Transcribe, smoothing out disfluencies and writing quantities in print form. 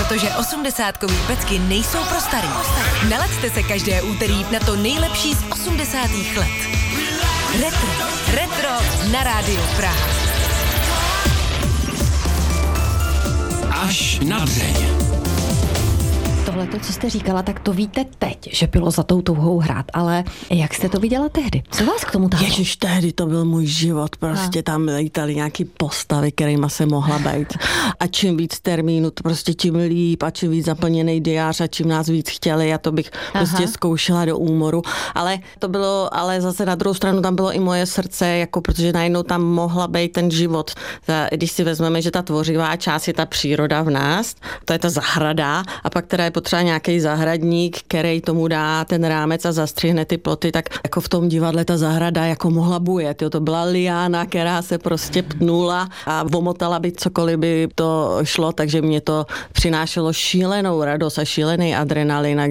protože 80kový pecky nejsou pro starý. Nalaďte se každé úterý na to nejlepší z 80. let. Retro na Rádiu Praha. Až na dřeň. Tohleto, co jste říkala, tak to víte teď, že bylo za tou touhou hrát, ale jak jste to viděla tehdy? Co vás k tomu táhlo? Ježiš, tehdy to byl můj život, prostě tam lítaly nějaký postavy, kterýma se mohla být. A čím víc termínů, to prostě tím líp a čím víc zaplněný diář a čím nás víc chtěli, a to bych prostě zkoušela do úmoru. Ale to bylo, ale zase na druhou stranu tam bylo i moje srdce, jako protože najednou tam mohla být ten život. Když si vezmeme, že ta tvořivá část je ta příroda v nás, to je ta zahrada, a pak teda je potřeba nějaký zahradník, který tomu dá ten rámec a zastřihne ty ploty, tak jako v tom divadle ta zahrada jako mohla bujet. Jo, to byla liána, která se prostě ptnula a omotala by cokoliv by to šlo, takže mě to přinášelo šílenou radost a šílený adrenalin.